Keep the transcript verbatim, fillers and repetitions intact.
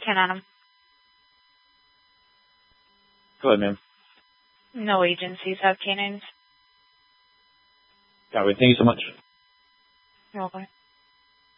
can on them. Go ahead, ma'am. No agencies have canines. Got it. Thank you so much. You're welcome.